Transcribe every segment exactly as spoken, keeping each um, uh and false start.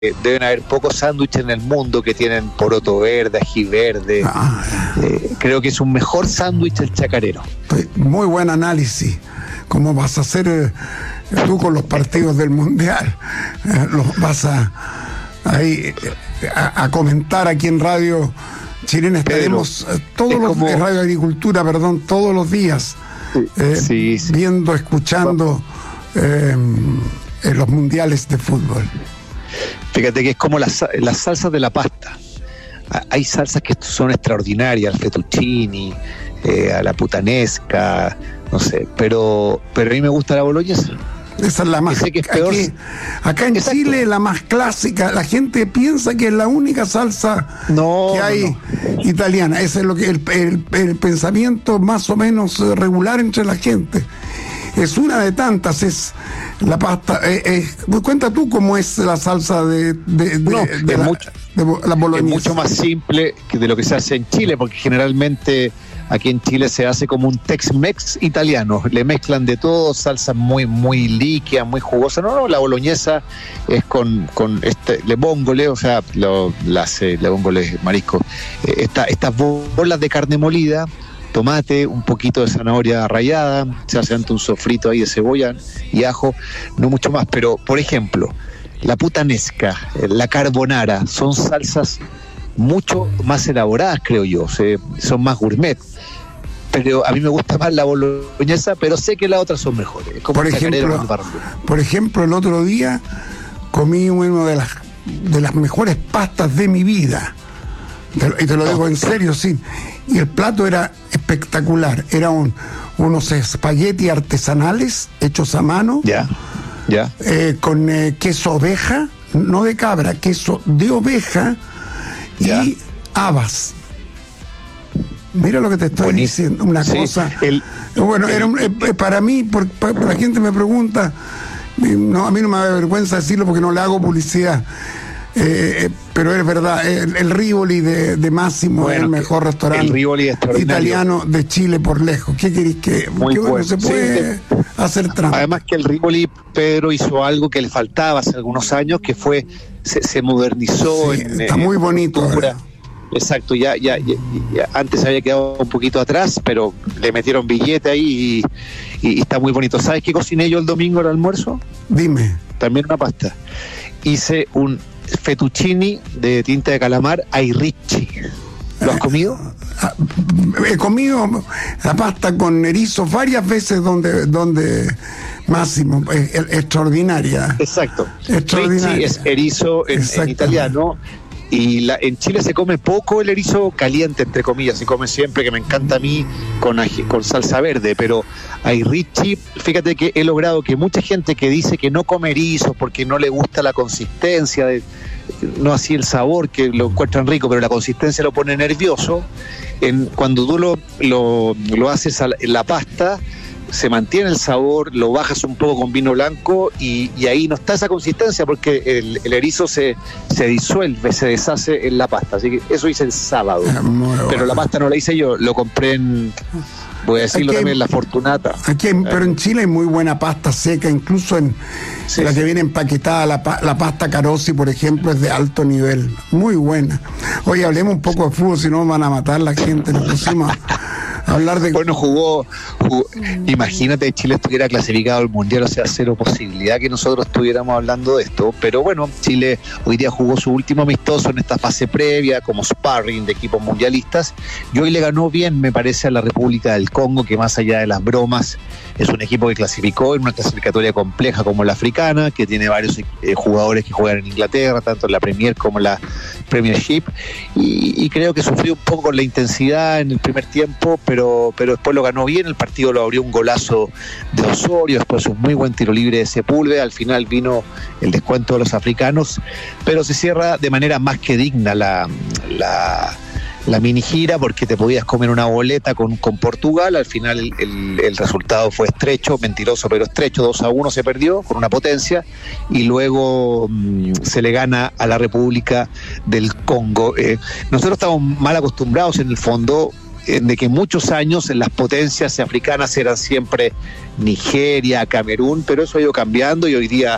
deben haber pocos sándwiches en el mundo que tienen poroto verde, ají verde. Ah, eh, creo que es un mejor sándwich el chacarero. Muy buen análisis. ¿Cómo vas a hacer eh, tú con los partidos del Mundial? Eh, los vas a, ahí, a, a comentar aquí en Radio Chilena. Estaremos Pedro, todos los como... Radio Agricultura, perdón, todos los días eh, sí, sí. viendo, escuchando eh, eh, los mundiales de fútbol. Fíjate que es como las, las salsas de la pasta. Hay salsas que son extraordinarias, al fettuccini, eh, a la putanesca, no sé, pero, pero a mí me gusta la boloñesa. Esa es la más, sé que es peor. Aquí, acá en Exacto. Chile, la más clásica. La gente piensa que es la única salsa no, que hay no. italiana. Ese es lo que el, el, el pensamiento más o menos regular entre la gente. Es una de tantas, es la pasta. Eh, eh, cuenta tú cómo es la salsa de, de, de, no, de, es la, mucho, de la boloñesa. Es mucho más simple que de lo que se hace en Chile, porque generalmente aquí en Chile se hace como un Tex-Mex italiano. Le mezclan de todo, salsas muy, muy líquidas, muy jugosas. No, no, la boloñesa es con, con este le bongole, o sea, lo, las eh, le bongole marisco. Eh, esta, estas bolas de carne molida, tomate, un poquito de zanahoria rallada, se hace ante un sofrito ahí de cebolla y ajo, no mucho más. Pero, por ejemplo, la putanesca, la carbonara, son salsas mucho más elaboradas, creo yo, se, son más gourmet. Pero a mí me gusta más la boloñesa, pero sé que las otras son mejores. Como por ejemplo, por ejemplo, el otro día comí una de las de las mejores pastas de mi vida. Y te lo digo en serio, sí. Y el plato era espectacular. Era un, unos espagueti artesanales hechos a mano. Ya, ya. Eh, con eh, queso oveja, no de cabra, queso de oveja ya. Y habas. Mira lo que te estoy Buenísimo. diciendo, una sí, cosa. El, bueno, el, era un, eh, para mí, por, para, la gente me pregunta, no, a mí no me da vergüenza decirlo porque no le hago publicidad. Eh, pero es verdad, el, el Rivoli de, de Máximo bueno, es el mejor restaurante italiano de Chile por lejos. ¿Qué querés que Muy que bueno, bueno. se puede sí, hacer trampa? Además que el Rivoli, Pedro, hizo algo que le faltaba hace algunos años, que fue, se, se modernizó. Sí, en, está en, muy bonito. Exacto, ya, ya, ya, ya antes había quedado un poquito atrás, pero le metieron billete ahí y, y, y está muy bonito. ¿Sabes qué cociné yo el domingo al almuerzo? Dime. También una pasta. Hice un fettuccini de tinta de calamar ai ricci. ¿Lo has comido? He comido la pasta con erizo varias veces donde, donde Máximo, es, es extraordinaria. Exacto. Extraordinaria. Ricci es erizo en, en italiano. Y la, en Chile se come poco el erizo caliente, entre comillas, se come siempre, que me encanta a mí, con, con salsa verde, pero ai ricci, fíjate que he logrado que mucha gente que dice que no come erizo porque no le gusta la consistencia, de, no así el sabor, que lo encuentran rico, pero la consistencia lo pone nervioso, en, cuando tú lo, lo, lo haces en la pasta, se mantiene el sabor, lo bajas un poco con vino blanco y, y ahí no está esa consistencia porque el, el erizo se, se disuelve, se deshace en la pasta. Así que eso hice el sábado. Pero bueno. La pasta no la hice yo, lo compré en, voy a decirlo hay, también, en La Fortunata. Aquí hay, pero en Chile hay muy buena pasta seca, incluso en sí, la que viene empaquetada, la, la pasta Carossi, por ejemplo, es de alto nivel, muy buena. Oye, hablemos un poco de fútbol, si no van a matar la gente. Nos pusimos hablar de... Bueno, jugó, jugó, imagínate, Chile estuviera clasificado al Mundial, o sea, cero posibilidad que nosotros estuviéramos hablando de esto, pero bueno, Chile hoy día jugó su último amistoso en esta fase previa, como sparring de equipos mundialistas, y hoy le ganó bien, me parece, a la República del Congo, que más allá de las bromas, es un equipo que clasificó en una clasificatoria compleja como la africana, que tiene varios eh, jugadores que juegan en Inglaterra, tanto en la Premier como en la Premiership, y, y creo que sufrió un poco con la intensidad en el primer tiempo, pero, pero después lo ganó bien. El partido lo abrió un golazo de Osorio, después un muy buen tiro libre de Sepúlveda, al final vino el descuento de los africanos, pero se cierra de manera más que digna la, la, la mini gira, porque te podías comer una boleta con, con Portugal. Al final el, el, el resultado fue estrecho, mentiroso pero estrecho, dos a uno se perdió con una potencia, y luego mmm, se le gana a la República del Congo. Eh, nosotros estamos mal acostumbrados en el fondo de que muchos años las potencias africanas eran siempre Nigeria, Camerún, pero eso ha ido cambiando y hoy día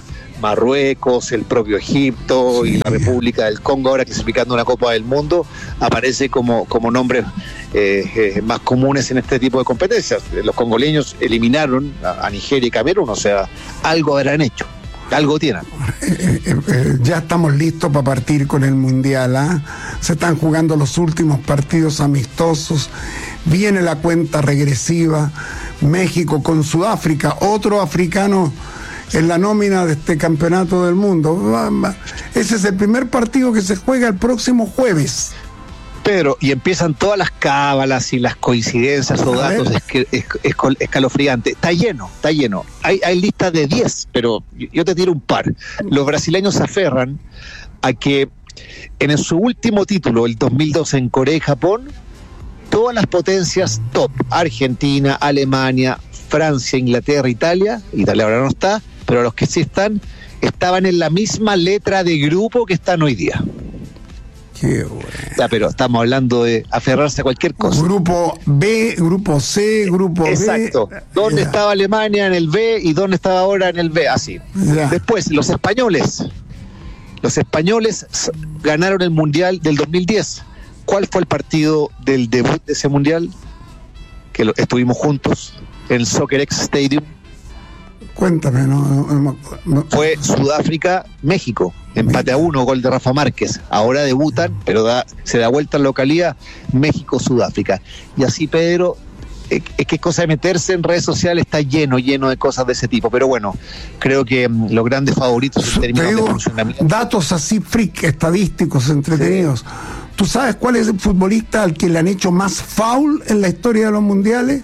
Marruecos, el propio Egipto sí. y la República del Congo, ahora clasificando una Copa del Mundo, aparece como, como nombres eh, eh, más comunes en este tipo de competencias. Los congoleños eliminaron a, a Nigeria y Camerún, o sea, algo habrán hecho. Algo tienen. Eh, eh, eh, ya estamos listos para partir con el Mundial. ¿eh? Se están jugando los últimos partidos amistosos. Viene la cuenta regresiva. México con Sudáfrica, otro africano en la nómina de este campeonato del mundo. Ese es el primer partido que se juega el próximo jueves. Pedro, y empiezan todas las cábalas y las coincidencias o datos es, es, es, escalofriantes. Está lleno, está lleno. Hay, hay listas de diez, pero yo te tiro un par. Los brasileños se aferran a que en su último título, el dos mil doce en Corea y Japón, todas las potencias top, Argentina, Alemania, Francia, Inglaterra, Italia, Italia ahora no está, pero los que sí están, estaban en la misma letra de grupo que están hoy día. Qué bueno. Ya, pero estamos hablando de aferrarse a cualquier cosa. Grupo B, grupo C, grupo Exacto. B. Exacto. ¿Dónde yeah. estaba Alemania en el B y dónde estaba ahora en el B? Así. Yeah. Después, los españoles. Los españoles ganaron el Mundial del dos mil diez. ¿Cuál fue el partido del debut de ese Mundial? Que lo, estuvimos juntos en el Soccer X Stadium. Cuéntame, no, no, no. Fue Sudáfrica-México, empate a uno, gol de Rafa Márquez. Ahora debutan, pero da, se da vuelta en localidad, México-Sudáfrica. Y así, Pedro, es eh, que es cosa de meterse en redes sociales, está lleno, lleno de cosas de ese tipo. Pero bueno, creo que um, los grandes favoritos en términos digo, de funcionamiento. Datos así freak, estadísticos, entretenidos. Sí. ¿Tú sabes cuál es el futbolista al que le han hecho más foul en la historia de los mundiales?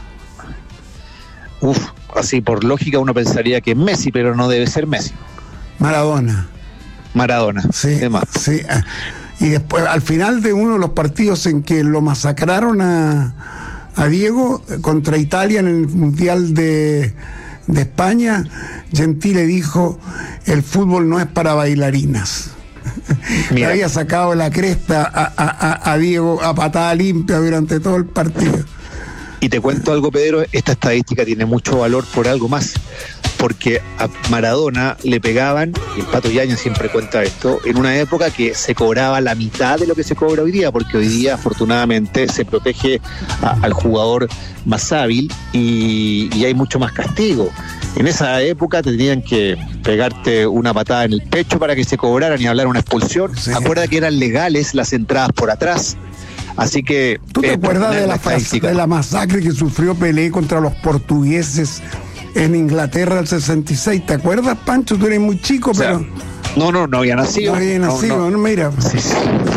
Uf, así por lógica uno pensaría que es Messi, pero no debe ser Messi. Maradona. Maradona, sí, demás. Sí. Y después, al final de uno de los partidos en que lo masacraron a, a Diego contra Italia en el Mundial de, de España, Gentile dijo: el fútbol no es para bailarinas. Le había sacado la cresta a, a, a, a Diego a patada limpia durante todo el partido. Y te cuento algo, Pedro, esta estadística tiene mucho valor por algo más, porque a Maradona le pegaban, y el Pato Yáñez siempre cuenta esto, en una época que se cobraba la mitad de lo que se cobra hoy día, porque hoy día afortunadamente se protege a, al jugador más hábil y, y hay mucho más castigo. En esa época te tenían que pegarte una patada en el pecho para que se cobraran y hablar una expulsión. Sí. Acuerda que eran legales las entradas por atrás. Así que... ¿Tú te eh, acuerdas de la, de la masacre que sufrió Pelé contra los portugueses en Inglaterra el sesenta y seis? ¿Te acuerdas, Pancho? Tú eres muy chico, o sea, pero... No, no, no había nacido. No había nacido, no, no. no mira. Sí, sí.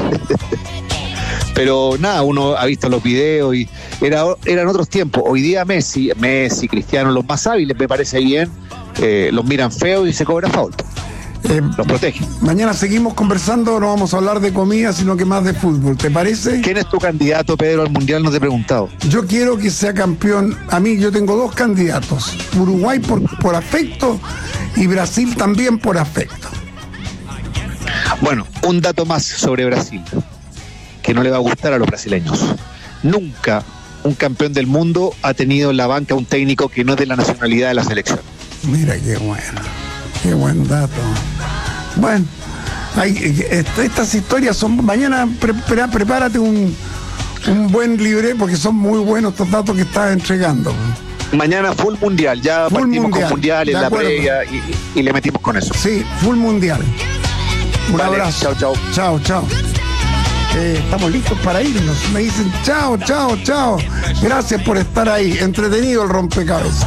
Pero nada, uno ha visto los videos y era, eran otros tiempos. Hoy día Messi, Messi, Cristiano, los más hábiles, me parece bien, eh, los miran feo y se cobra foul. Eh, los protegen. Mañana seguimos conversando, no vamos a hablar de comida, sino que más de fútbol, ¿te parece? ¿Quién es tu candidato, Pedro, al Mundial? No te he preguntado. Yo quiero que sea campeón. A mí yo tengo dos candidatos, Uruguay por, por afecto y Brasil también por afecto. Bueno, un dato más sobre Brasil, que no le va a gustar a los brasileños. Nunca un campeón del mundo ha tenido en la banca un técnico que no es de la nacionalidad de la selección. Mira qué bueno. Qué buen dato. Bueno, hay, estas historias son... Mañana pre, pre, prepárate un, un buen libre porque son muy buenos estos datos que estás entregando. Mañana full mundial, ya full partimos mundial, con mundial en la previa y, y le metimos con eso. Sí, full mundial. Un vale, abrazo. Chao, chao. Chao, chao. Eh, estamos listos para irnos. Me dicen chao, chao, chao. Gracias por estar ahí. Entretenido el rompecabezas.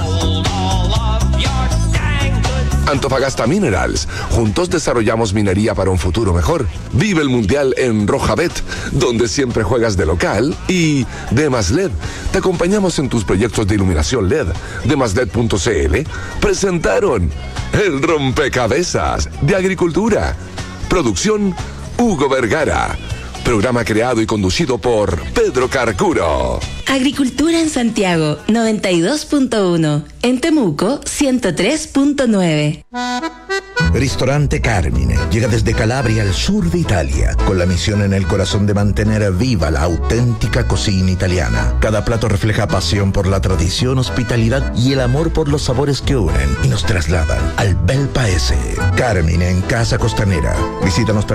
Antofagasta Minerals. Juntos desarrollamos minería para un futuro mejor. Vive el Mundial en Rojabet, donde siempre juegas de local. Y Demas L E D. Te acompañamos en tus proyectos de iluminación L E D. Demas L E D punto c l presentaron el rompecabezas de agricultura. Producción Hugo Vergara. Programa creado y conducido por Pedro Carcuro. Agricultura en Santiago, noventa y dos punto uno. En Temuco, ciento tres punto nueve. Ristorante Carmine llega desde Calabria al sur de Italia, con la misión en el corazón de mantener viva la auténtica cocina italiana. Cada plato refleja pasión por la tradición, hospitalidad y el amor por los sabores que unen y nos trasladan al bel paese. Carmine en Casa Costanera. Visítanos también